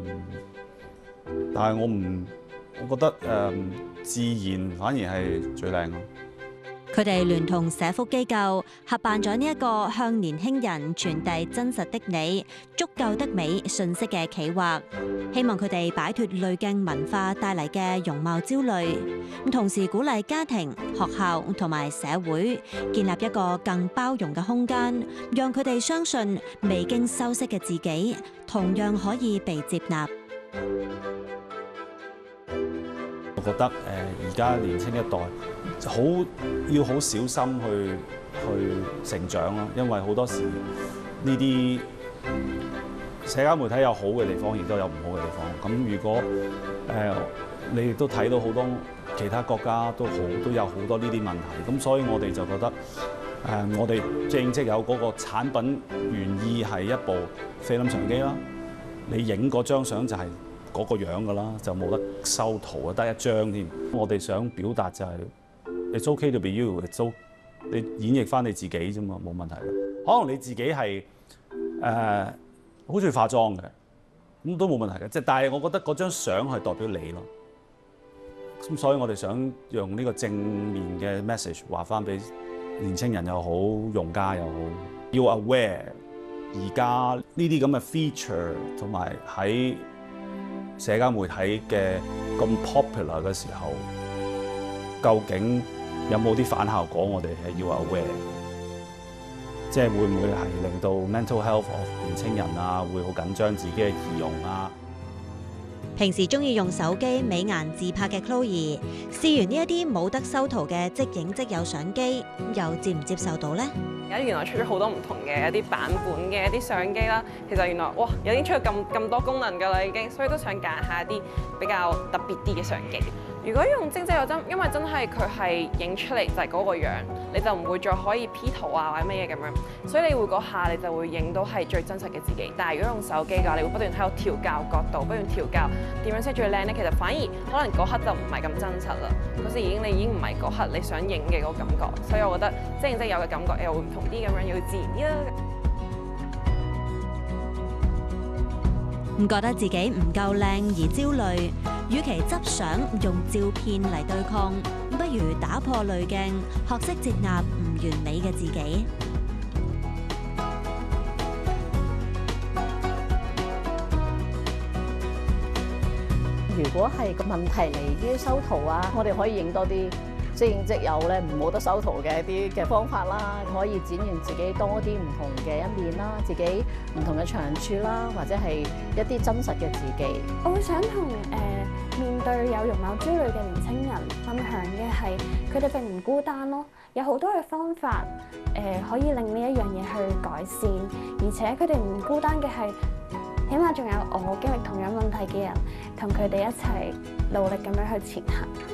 但係我覺得自然反而係最靚咯。 佢哋聯同社福機構合辦咗呢一個向年輕人傳遞真實的你、足夠的美訊息嘅企劃，希望佢哋擺脫濾鏡文化帶嚟嘅容貌焦慮，同時鼓勵家庭、學校同埋社會建立一個更包容嘅空間，讓佢哋相信未經修飾嘅自己同樣可以被接納。 我覺得而家年輕一代要好小心去成長咯，因為好多時呢啲社交媒體有好嘅地方，亦都有唔好嘅地方。咁如果你亦都睇到好多其他國家都有好多呢啲問題，咁所以我哋就覺得我哋正職有嗰個產品原意係一部菲林相機啦，你影嗰張相就係嗰個樣㗎啦，就冇得修圖啊，得一張添。我哋想表達就係It's okay to be you， 你演繹翻你自己啫嘛，冇問題嘅。可能你自己係好中意化妝嘅，咁都冇問題嘅。但係我覺得嗰張相係代表你咯。咁所以我哋想用呢個正面嘅 message 話翻俾年青人又好，用家又好，要 aware 而家呢啲咁嘅 feature 同埋喺社交媒體嘅咁 popular 嘅時候，究竟有冇啲反效果？我哋係要 aware， 即係會唔會係令到 mental health of 年青人啊，會好緊張自己嘅儀容啊？ 平時中意用手機美顏自拍嘅 Chloe， 試完呢一啲冇得修圖嘅即影即有相機，又接唔接受到呢？ 而家原來出咗好多唔同嘅一啲版本嘅一啲相機啦，其實原來哇已經出咗咁多功能㗎啦已經，所以都想揀下一啲比較特別啲嘅相機。如果用即有真，因為真係佢係影出嚟就係嗰個樣，你就唔會再可以 P 圖啊或者乜嘢咁樣，所以你會嗰下你就會影到係最真實嘅自己。但係如果用手機嘅話，你會不斷喺度調校角度，不斷調校點樣先最靚呢？其實反而可能嗰刻就唔係咁真實啦，嗰時你已經唔係嗰刻你想影嘅嗰個感覺，所以我覺得即影即有嘅感覺又會唔同啲咁樣，要自然啲啦。 唔覺得自己唔夠靚而焦慮，與其執相用照片嚟對抗，不如打破濾鏡，學識接納唔完美嘅自己。 如果係個問題嚟啲修圖啊，我哋可以影多啲即影即有咧，唔冇得修圖嘅一啲嘅方法啦，可以展現自己多啲唔同嘅一面啦，自己唔同嘅長處啦，或者係一啲真實嘅自己。 我會想同面對有容貌焦慮嘅年輕人分享嘅係，佢哋並唔孤單咯，有好多嘅方法可以令呢一樣嘢去改善，而且佢哋唔孤單嘅係，起碼仲有我經歷同樣問題嘅人，同佢哋一齊努力咁樣去前行。